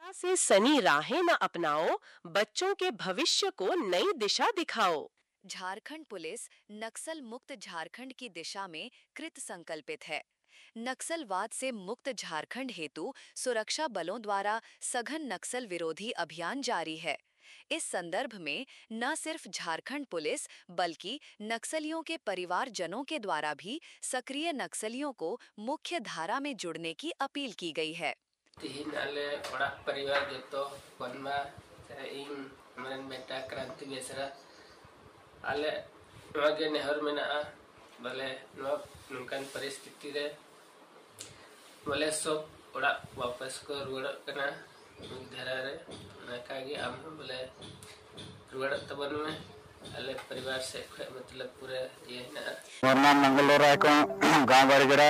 से सनी राहें न अपनाओ, बच्चों के भविष्य को नई दिशा दिखाओ। झारखंड पुलिस नक्सल मुक्त झारखंड की दिशा में कृत संकल्पित है। नक्सलवाद से मुक्त झारखंड हेतु सुरक्षा बलों द्वारा सघन नक्सल विरोधी अभियान जारी है। इस संदर्भ में न सिर्फ झारखंड पुलिस बल्कि नक्सलियों के परिवारजनों के द्वारा भी सक्रिय नक्सलियों को मुख्य धारा में जुड़ने की अपील की गई है। तिहिन आले ओड़ाग परिवार जतो कोनमा इन मरन बेटा क्रांति बेसरा आले नवागे नेहर मेना भले नवा नुकान परिस्थिति रे भले सब ओड़ाग वापस को रुवाड़ कना धारा रे नाकागे आम भले रुवाड़ तबन में आले परिवार से मतलब पूरे ये ना मोर नाम मंगलोरा को गांव बरगड़ा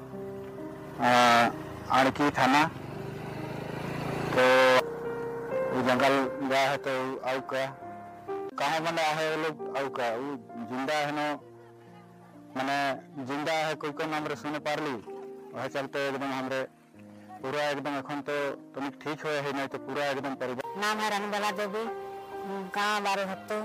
आड़की थाना। तो वो जंगल गया है तो आउ का कहाँ बना है वो लोग आउ का वो जिंदा है ना मैंने जिंदा है कोई को नाम रे सुने पारली वह चलते एकदम हमरे पूरा एकदम अखन तो तनिक ठीक हुए है नहीं तो पूरा एकदम परिवार। नाम है रनबला देवी, गाँव बारो हत्तो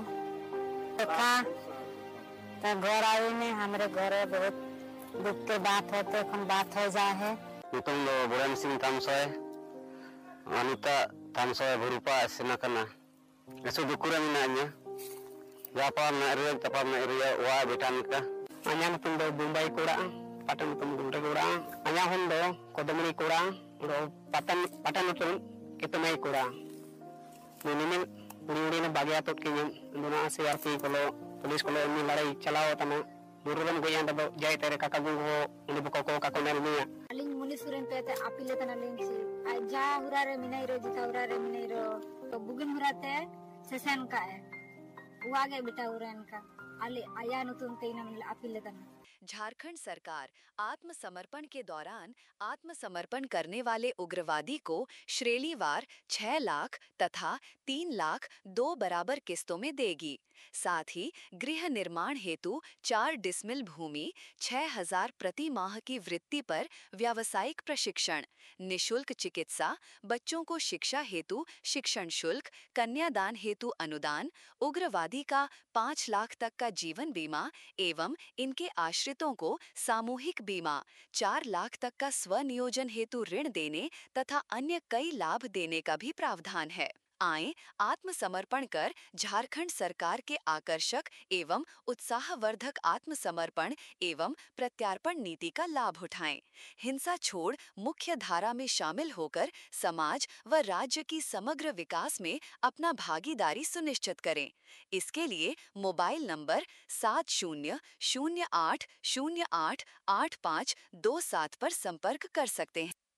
तो घर आए में हमारे घर बहुत दुख के बात होते बात हो जाए है। तुम बुरान सिंह तामसोय अनिता तामसोय भरूपा सेना करना ऐसे दुकुरा मिनाnya जापा ना रे तपा ना रे वा बेटा निका अኛ तुम दो मुंबई कोड़ा पटन तुम गुंडे कोड़ा अኛ हम दो कोदमनी कोड़ा दो पटन पटन तुम कितने कोड़ा निनिन उड़ी ने बागिया तो के दोना सीआरपी कोलो पुलिस कोलो नि लड़ाई चलाओ तना मुरुगन गोया दो जाय तेरे काका गुंगो उनी बको को काको नेल मिया अलिंग मुनि सुरेन पे ते अपीले तना लेंसी जा हुरारे मिनाइरो जिता हुरारे मिनाइरो तो बुगिन हुराते सेसन का है वो आगे बेटा हुरन का अले आया नुतुन तेना मिल अपीले तना। झारखंड सरकार आत्मसमर्पण के दौरान आत्मसमर्पण करने वाले उग्रवादी को श्रेणीवार 6 लाख तथा 3 लाख 2 बराबर किस्तों में देगी। साथ ही गृह निर्माण हेतु 4 डिसमिल भूमि 6,000 प्रति माह की वृत्ति पर व्यावसायिक प्रशिक्षण, निशुल्क चिकित्सा, बच्चों को शिक्षा हेतु शिक्षण शुल्क, कन्यादान हेतु अनुदान, उग्रवादी का 5 लाख तक का जीवन बीमा एवं इनके आश्रितों को सामूहिक बीमा, 4 लाख तक का स्वनियोजन हेतु ऋण देने तथा अन्य कई लाभ देने का भी प्रावधान है। आए आत्मसमर्पण कर झारखंड सरकार के आकर्षक एवं उत्साहवर्धक आत्मसमर्पण एवं प्रत्यार्पण नीति का लाभ उठाएं। हिंसा छोड़ मुख्य धारा में शामिल होकर समाज व राज्य की समग्र विकास में अपना भागीदारी सुनिश्चित करें। इसके लिए मोबाइल नंबर 7008088527 पर संपर्क कर सकते हैं।